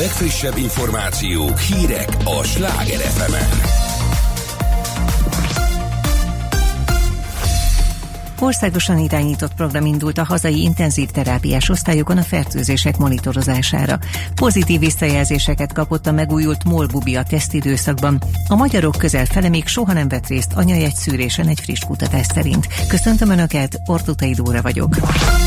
legfrissebb információk, hírek a Sláger FM-en. Országosan irányított program indult a hazai intenzív terápiás osztályokon a fertőzések monitorozására. Pozitív visszajelzéseket kapott a megújult MOL-Bubi a tesztidőszakban. A magyarok közel fele még soha nem vett részt anyajegyszűrésen egy friss kutatás szerint. Köszöntöm Önöket, Ortutai Dóra vagyok.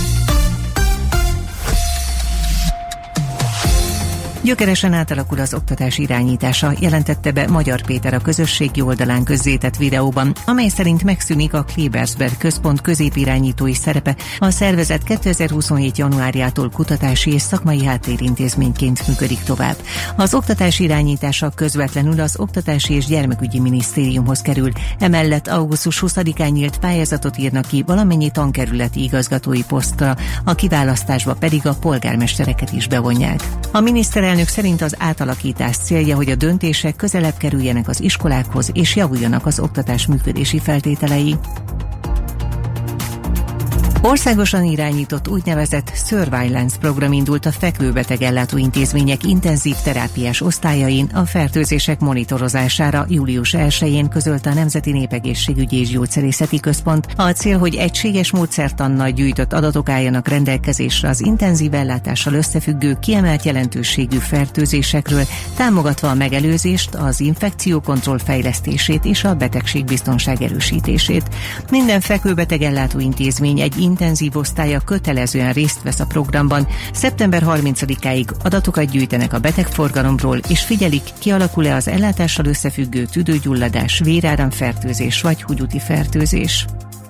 Gyökeresen átalakul az oktatás irányítása, jelentette be Magyar Péter a közösségi oldalán közzétett videóban, amely szerint megszűnik a Klebersberg Központ középirányítói szerepe. A szervezet 2027. januárjától kutatási és szakmai háttérintézményként működik tovább. Az oktatás irányítása közvetlenül az Oktatási és Gyermekügyi Minisztériumhoz kerül. Emellett augusztus 20-án nyílt pályázatot írnak ki valamennyi tankerületi igazgatói posztra, a kiválasztásba pedig a polgármestereket is bevonják. A miniszterelnök szerint az átalakítás célja, hogy a döntések közelebb kerüljenek az iskolákhoz és javuljanak az oktatás működési feltételei. Országosan irányított úgynevezett Surveillance program indult a fekvőbeteg ellátóintézmények intenzív terápiás osztályain a fertőzések monitorozására július 1-én, közölte a Nemzeti Népegészségügyi és Gyógyszerészeti Központ. A cél, hogy egységes módszertannal gyűjtött adatok álljanak rendelkezésre az intenzív ellátással összefüggő kiemelt jelentőségű fertőzésekről, támogatva a megelőzést, az infekciókontroll fejlesztését és a betegségbiztonság erősítését. Minden fekvőbeteg ellátóintézmény egy intenzív osztálya kötelezően részt vesz a programban. Szeptember 30-áig adatokat gyűjtenek a betegforgalomról, és figyelik, kialakul-e az ellátással összefüggő tüdőgyulladás, véráramfertőzés vagy húgyúti fertőzés.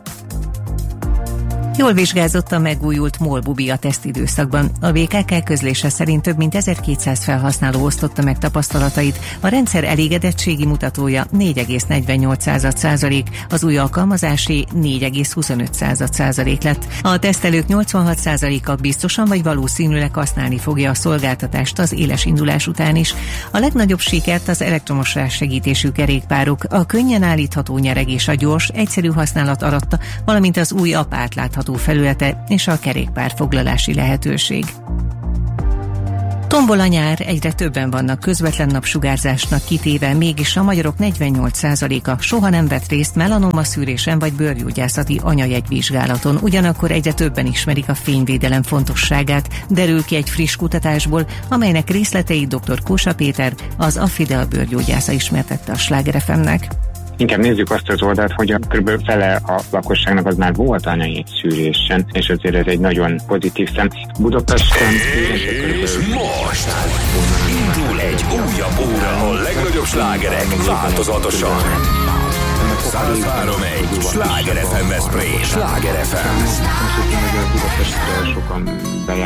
Jól vizsgázott a megújult MOL-Bubi a tesztidőszakban. A BKK közlése szerint több mint 1200 felhasználó osztotta meg tapasztalatait. A rendszer elégedettségi mutatója 4,48%, az új alkalmazásé 4,25% lett. A tesztelők 86%-a biztosan vagy valószínűleg használni fogja a szolgáltatást az éles indulás után is. A legnagyobb sikert az elektromos rásegítésű kerékpárok, a könnyen állítható nyereg és a gyors, egyszerű használat aratta, valamint az új app átlátható felülete és a kerékpárfoglalási lehetőség. Tombol a nyár, egyre többen vannak közvetlen napsugárzásnak kitéve, mégis a magyarok 48%-a soha nem vett részt melanoma szűrésen vagy bőrgyógyászati anyajegyvizsgálaton. Ugyanakkor egyre többen ismerik a fényvédelem fontosságát, derül ki egy friss kutatásból, amelynek részleteit dr. Kósa Péter, az Affidea bőrgyógyásza ismertette a Sláger FM-nek. Inkább nézzük azt az oldalt, hogy kb. Fele a lakosságnak az már volt anyajegyszűrésen, és azért ez egy nagyon pozitív szem. Budapesten... És most indul egy újabb óra, a legnagyobb slágerek változatosan. 103.1 Sláger FM Veszprém. Sláger FM. Budapestre sokan bejárnak.